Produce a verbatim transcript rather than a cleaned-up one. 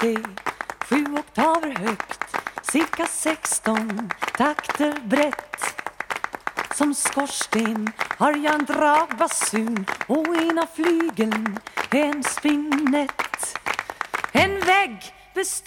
se sju oktaver högt, cirka sexton takter brett. Som skorsten har jag en dragbasun och ena flygeln en spinett. En vägg består